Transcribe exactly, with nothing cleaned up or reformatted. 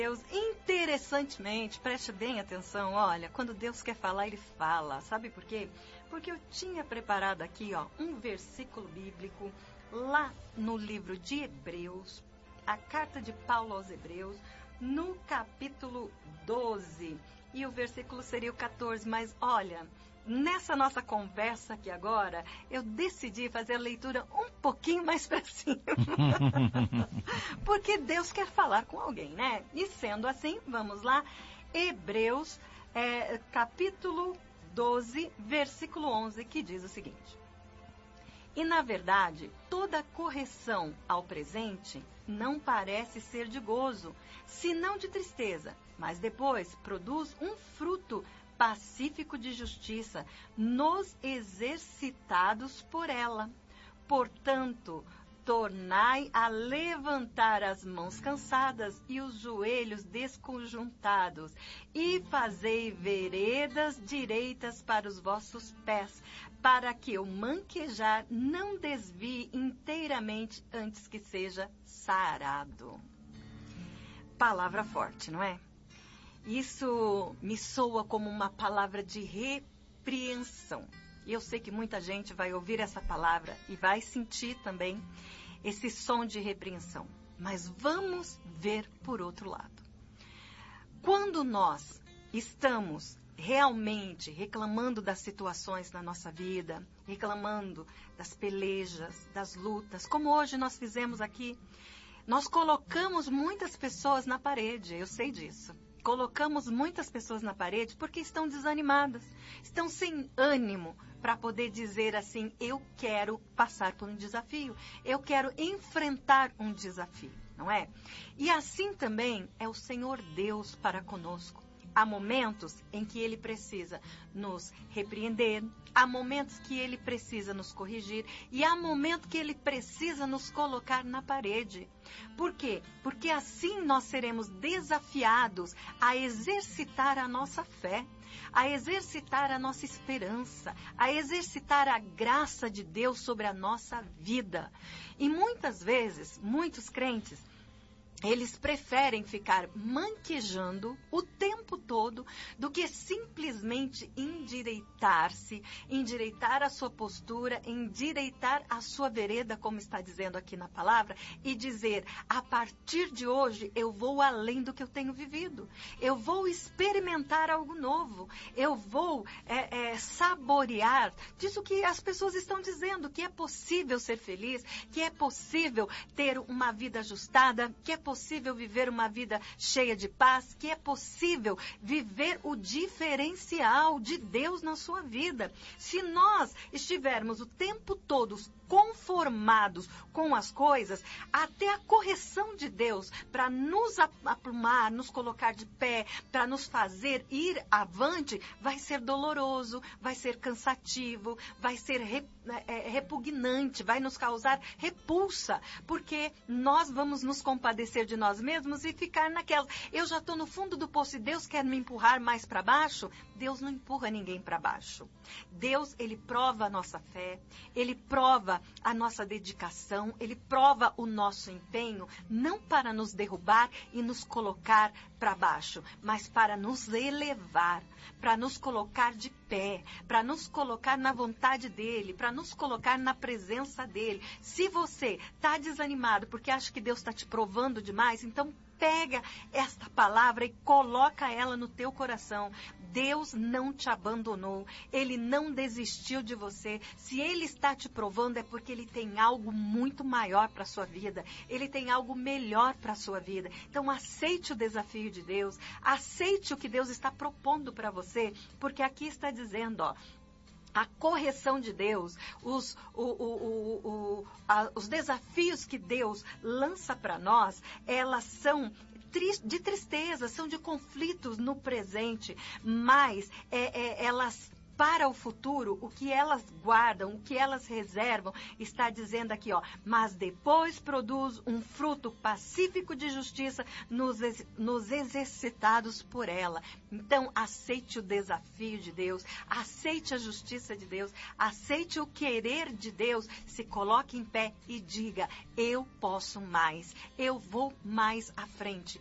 Deus, interessantemente, preste bem atenção, olha, quando Deus quer falar, Ele fala. Sabe por quê? Porque eu tinha preparado aqui, ó, um versículo bíblico lá no livro de Hebreus, a carta de Paulo aos Hebreus, no capítulo doze, e o versículo seria o quatorze, mas olha, nessa nossa conversa aqui agora, eu decidi fazer a leitura um pouquinho mais para cima. Porque Deus quer falar com alguém, né? E sendo assim, vamos lá, Hebreus, é, capítulo doze, versículo onze, que diz o seguinte: E na verdade, toda correção ao presente não parece ser de gozo, senão de tristeza, mas depois produz um fruto pacífico de justiça nos exercitados por ela. Portanto, tornai a levantar as mãos cansadas e os joelhos desconjuntados, e fazei veredas direitas para os vossos pés, para que o manquejar não desvie inteiramente antes que seja sarado. Palavra forte, não é? Isso me soa como uma palavra de repreensão. E eu sei que muita gente vai ouvir essa palavra e vai sentir também esse som de repreensão. Mas vamos ver por outro lado. Quando nós estamos realmente reclamando das situações na nossa vida, reclamando das pelejas, das lutas, como hoje nós fizemos aqui, nós colocamos muitas pessoas na parede, eu sei disso. Colocamos muitas pessoas na parede porque estão desanimadas, estão sem ânimo para poder dizer assim, eu quero passar por um desafio, eu quero enfrentar um desafio, não é? E assim também é o Senhor Deus para conosco. Há momentos em que Ele precisa nos repreender, há momentos que Ele precisa nos corrigir e há momentos que Ele precisa nos colocar na parede. Por quê? Porque assim nós seremos desafiados a exercitar a nossa fé, a exercitar a nossa esperança, a exercitar a graça de Deus sobre a nossa vida. E muitas vezes, muitos crentes, eles preferem ficar manquejando o tempo todo do que simplesmente endireitar-se, endireitar a sua postura, endireitar a sua vereda, como está dizendo aqui na palavra, e dizer, a partir de hoje eu vou além do que eu tenho vivido. Eu vou experimentar algo novo. Eu vou é, é, saborear disso que as pessoas estão dizendo, que é possível ser feliz, que é possível ter uma vida ajustada, que é possível possível viver uma vida cheia de paz, que é possível viver o diferencial de Deus na sua vida. Se nós estivermos o tempo todo conformados com as coisas, até a correção de Deus para nos aprumar, nos colocar de pé, para nos fazer ir avante, vai ser doloroso, vai ser cansativo, vai ser re, é, repugnante, vai nos causar repulsa, porque nós vamos nos compadecer de nós mesmos e ficar naquela, eu já estou no fundo do poço e Deus quer me empurrar mais para baixo. Deus não empurra ninguém para baixo. Deus, Ele prova a nossa fé, Ele prova a nossa dedicação, Ele prova o nosso empenho, não para nos derrubar e nos colocar para baixo, mas para nos elevar, para nos colocar de pé, para nos colocar na vontade dEle, para nos colocar na presença dEle. Se você está desanimado porque acha que Deus está te provando demais, então pega esta palavra e coloca ela no teu coração. Deus não te abandonou, Ele não desistiu de você. Se Ele está te provando é porque Ele tem algo muito maior para a sua vida, Ele tem algo melhor para a sua vida. Então aceite o desafio de Deus, aceite o que Deus está propondo para você, porque aqui está dizendo, ó, a correção de Deus, os, o, o, o, o, a, os desafios que Deus lança para nós, elas são de tristeza, são de conflitos no presente, mas é, é, elas... Para o futuro, o que elas guardam, o que elas reservam, está dizendo aqui, ó, mas depois produz um fruto pacífico de justiça nos, nos exercitados por ela. Então, aceite o desafio de Deus, aceite a justiça de Deus, aceite o querer de Deus, se coloque em pé e diga, eu posso mais, eu vou mais à frente.